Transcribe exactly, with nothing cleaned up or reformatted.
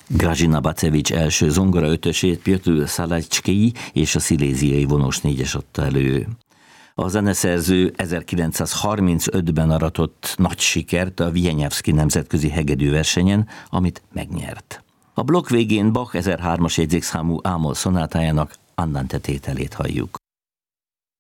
Grażyna Bacevich első zongora ötösét Pjotr Szalajcskij és a sziléziai vonós négyes adta elő. A zeneszerző ezerkilencszázharmincötben aratott nagy sikert a Wieniawski nemzetközi hegedűversenyen, amit megnyert. A blokk végén Bach ezerhármas jegyzékszámú ámol szonátájának Andante tételét halljuk.